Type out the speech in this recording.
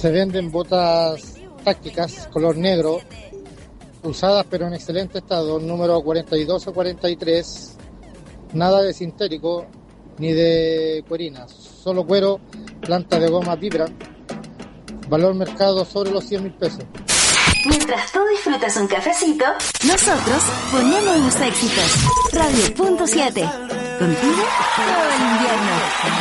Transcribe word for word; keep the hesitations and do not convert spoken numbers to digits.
Se venden botas tácticas color negro, usadas pero en excelente estado, número cuarenta y dos o cuarenta y tres, nada de sintético ni de cuerinas, solo cuero, planta de goma Vibram, valor mercado sobre los cien mil pesos. Mientras tú disfrutas un cafecito, nosotros ponemos los éxitos. Radio punto siete. Contigo todo el invierno.